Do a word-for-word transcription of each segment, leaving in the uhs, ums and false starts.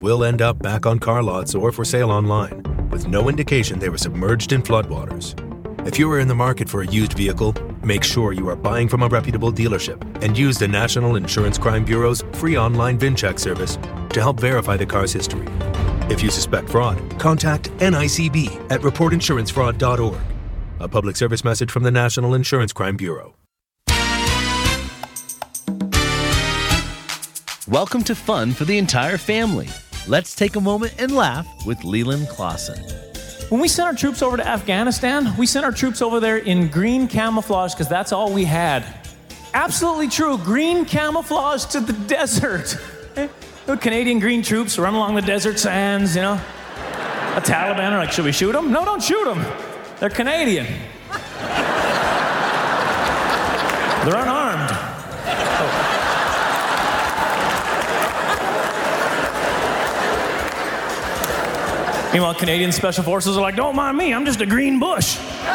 will end up back on car lots or for sale online, with no indication they were submerged in floodwaters. If you are in the market for a used vehicle, make sure you are buying from a reputable dealership and use the National Insurance Crime Bureau's free online VIN check service to help verify the car's history. If you suspect fraud, contact N I C B at report insurance fraud dot org. A public service message from the National Insurance Crime Bureau. Welcome to Fun for the Entire Family. Let's take a moment and laugh with Leland Clausen. When we sent our troops over to Afghanistan, we sent our troops over there in green camouflage because that's all we had. Absolutely true. Green camouflage to the desert. The Canadian green troops run along the desert sands, you know. The Taliban are like, should we shoot them? No, don't shoot them. They're Canadian. They're unarmed. Meanwhile, Canadian Special Forces are like, don't mind me, I'm just a green bush.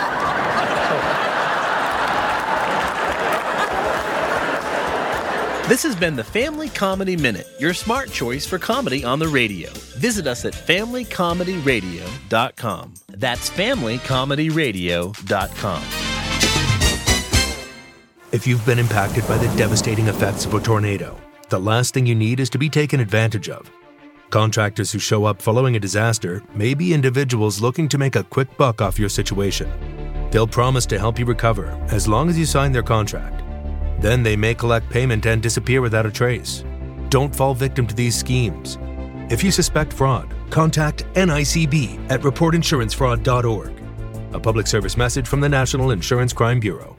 This has been the Family Comedy Minute, your smart choice for comedy on the radio. Visit us at family comedy radio dot com. That's family comedy radio dot com. If you've been impacted by the devastating effects of a tornado, the last thing you need is to be taken advantage of. Contractors who show up following a disaster may be individuals looking to make a quick buck off your situation. They'll promise to help you recover as long as you sign their contract. Then they may collect payment and disappear without a trace. Don't fall victim to these schemes. If you suspect fraud, contact N I C B at report insurance fraud dot org. A public service message from the National Insurance Crime Bureau.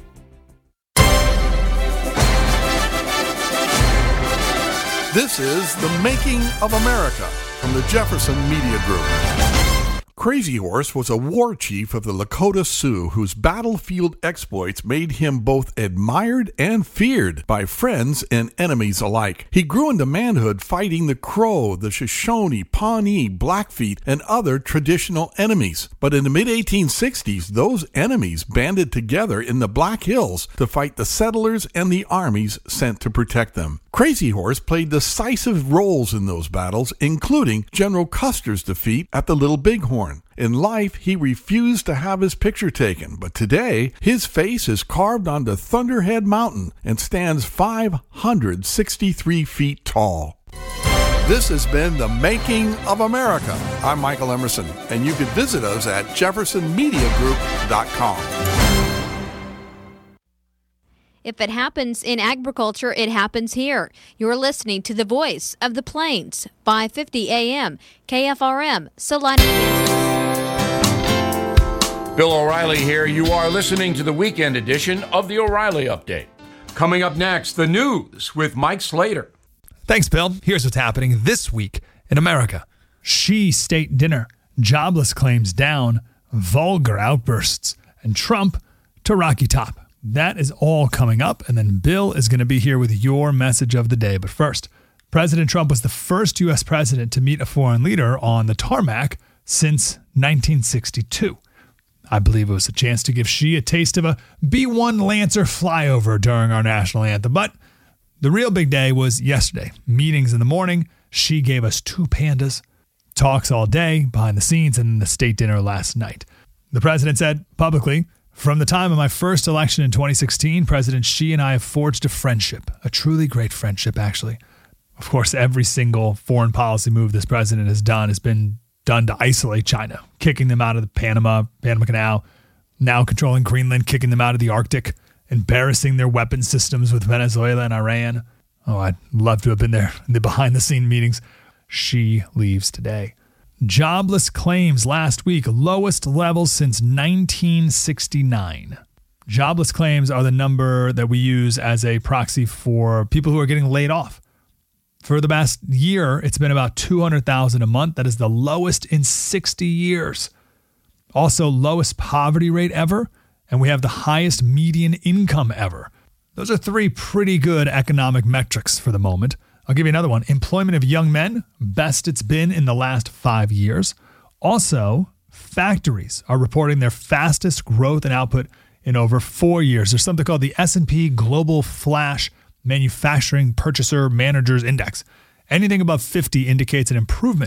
This is The Making of America from the Jefferson Media Group. Crazy Horse was a war chief of the Lakota Sioux whose battlefield exploits made him both admired and feared by friends and enemies alike. He grew into manhood fighting the Crow, the Shoshone, Pawnee, Blackfeet, and other traditional enemies. But in the mid eighteen sixties, those enemies banded together in the Black Hills to fight the settlers and the armies sent to protect them. Crazy Horse played decisive roles in those battles, including General Custer's defeat at the Little Bighorn. In life, he refused to have his picture taken, but today, his face is carved onto Thunderhead Mountain and stands five hundred sixty-three feet tall. This has been The Making of America. I'm Michael Emerson, and you can visit us at jefferson media group dot com. If it happens in agriculture, it happens here. You're listening to the Voice of the Plains, five fifty A M, K F R M, Salina. Bill O'Reilly here. You are listening to the weekend edition of the O'Reilly Update. Coming up next, the news with Mike Slater. Thanks, Bill. Here's what's happening this week in America. She state dinner, jobless claims down, vulgar outbursts, and Trump to Rocky Top. That is all coming up, and then Bill is going to be here with your message of the day. But first, President Trump was the first U S president to meet a foreign leader on the tarmac since nineteen sixty-two. I believe it was a chance to give Xi a taste of a B one Lancer flyover during our national anthem. But the real big day was yesterday. Meetings in the morning. Xi gave us two pandas. Talks all day, behind the scenes, and the state dinner last night. The president said publicly, "From the time of my first election in twenty sixteen, President Xi and I have forged a friendship, a truly great friendship, actually." Of course, every single foreign policy move this president has done has been done to isolate China, kicking them out of the Panama, Panama Canal, now controlling Greenland, kicking them out of the Arctic, embarrassing their weapon systems with Venezuela and Iran. Oh, I'd love to have been there in the behind-the-scene meetings. Xi leaves today. Jobless claims last week, lowest levels since nineteen sixty-nine. Jobless claims are the number that we use as a proxy for people who are getting laid off. For the past year, it's been about two hundred thousand a month. That is the lowest in sixty years. Also, lowest poverty rate ever, and we have the highest median income ever. Those are three pretty good economic metrics for the moment. I'll give you another one. Employment of young men, best it's been in the last five years. Also, factories are reporting their fastest growth and output in over four years. There's something called the S and P Global Flash Manufacturing Purchaser Managers Index. Anything above fifty indicates an improvement